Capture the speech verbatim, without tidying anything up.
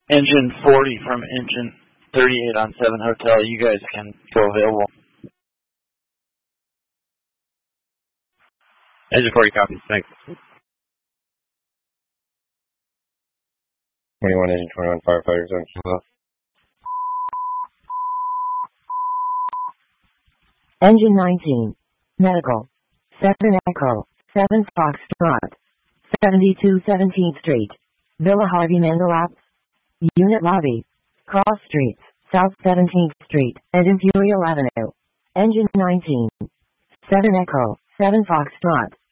Engine forty from engine thirty-eight on seven Hotel. You guys can go available. Engine forty copies. Thanks. twenty-one, engine twenty-one, firefighters on Kilo. Engine nineteen. Medical. seven Echo. seven Foxtrot. seventy-two seventeenth Street. Villa Harvey Mandelap. Unit Lobby. Cross Streets. South seventeenth Street. And Imperial Avenue. Engine nineteen. seven Echo. seven Foxtrot.